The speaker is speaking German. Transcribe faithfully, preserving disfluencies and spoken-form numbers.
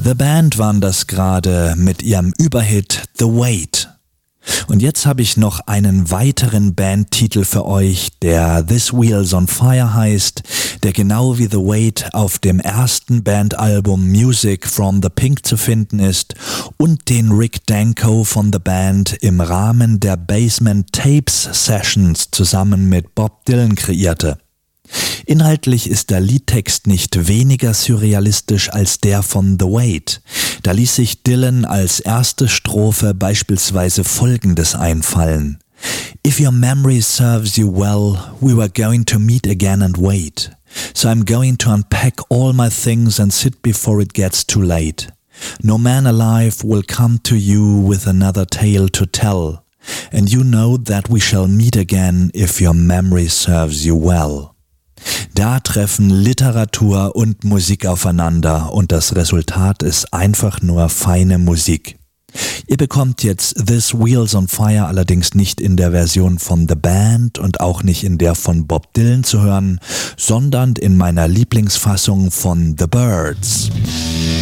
The Band waren das gerade mit ihrem Überhit The Wait. Und jetzt habe ich noch einen weiteren Bandtitel für euch, der This Wheel's on Fire heißt, der genau wie The Wait auf dem ersten Bandalbum Music from the Pink zu finden ist und den Rick Danko von The Band im Rahmen der Basement Tapes Sessions zusammen mit Bob Dylan kreierte. Inhaltlich ist der Liedtext nicht weniger surrealistisch als der von The Wait. Da ließ sich Dylan als erste Strophe beispielsweise Folgendes einfallen. If your memory serves you well, we were going to meet again and wait. So I'm going to unpack all my things and sit before it gets too late. No man alive will come to you with another tale to tell. And you know that we shall meet again if your memory serves you well. Da treffen Literatur und Musik aufeinander und das Resultat ist einfach nur feine Musik. Ihr bekommt jetzt This Wheel's on Fire allerdings nicht in der Version von The Band und auch nicht in der von Bob Dylan zu hören, sondern in meiner Lieblingsfassung von The Byrds.